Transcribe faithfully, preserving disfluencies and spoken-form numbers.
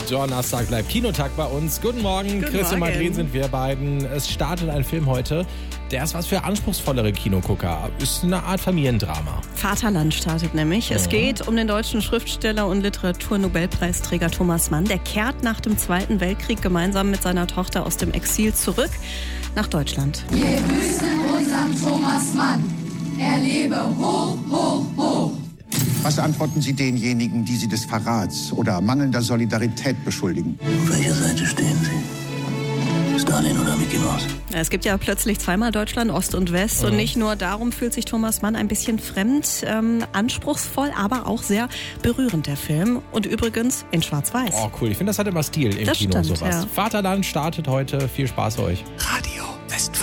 Donnerstag bleibt Kinotag bei uns. Guten Morgen, Guten Chris und Morgen. Madeleine sind wir beiden. Es startet ein Film heute, der ist was für anspruchsvollere Kinogucker. Ist eine Art Familiendrama. Vaterland startet nämlich. Es geht um den deutschen Schriftsteller und Literaturnobelpreisträger Thomas Mann. Der kehrt nach dem Zweiten Weltkrieg gemeinsam mit seiner Tochter aus dem Exil zurück nach Deutschland. Wir grüßen unseren Thomas Mann. Er lebe hoch, hoch, hoch. Was antworten Sie denjenigen, die Sie des Verrats oder mangelnder Solidarität beschuldigen? Auf welcher Seite stehen Sie? Stalin oder Mickey Mouse? Es gibt ja plötzlich zweimal Deutschland, Ost und West. Mhm. Und nicht nur darum fühlt sich Thomas Mann ein bisschen fremd, ähm, anspruchsvoll, aber auch sehr berührend, der Film. Und übrigens in Schwarz-Weiß. Oh, cool. Ich finde, das hat immer Stil im Das Kino, stimmt, sowas. ja. Vaterland startet heute. Viel Spaß euch. Radio Westfalen.